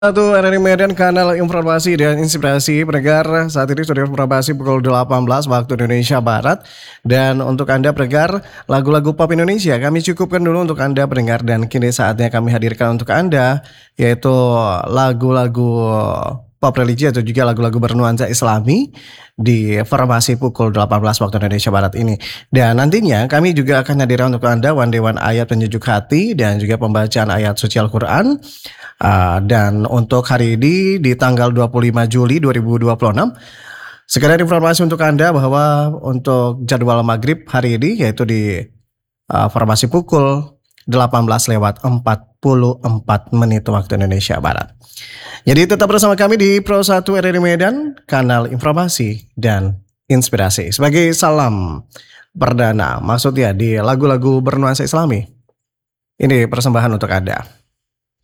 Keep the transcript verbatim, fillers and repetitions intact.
Satu R R I Medan, kanal informasi dan inspirasi pendengar. Saat ini sudah informasi pukul delapan belas waktu Indonesia Barat. Dan untuk Anda pendengar lagu-lagu pop Indonesia kami cukupkan dulu untuk Anda pendengar. Dan kini saatnya kami hadirkan untuk Anda yaitu lagu-lagu pop religi atau juga lagu-lagu bernuansa Islami di formasi pukul delapan belas waktu Indonesia Barat ini. Dan nantinya kami juga akan hadirkan untuk Anda one day one ayat penyejuk hati dan juga pembacaan ayat suci Al-Quran. Uh, dan untuk hari ini di tanggal dua puluh lima Juli dua ribu dua puluh enam, sekedar informasi untuk Anda bahwa untuk jadwal maghrib hari ini yaitu di uh, formasi pukul delapan belas lewat empat puluh empat menit waktu Indonesia Barat. Jadi tetap bersama kami di Pro satu R R I Medan, kanal informasi dan inspirasi. Sebagai salam perdana, maksudnya di lagu-lagu bernuansa Islami. Ini persembahan untuk Anda.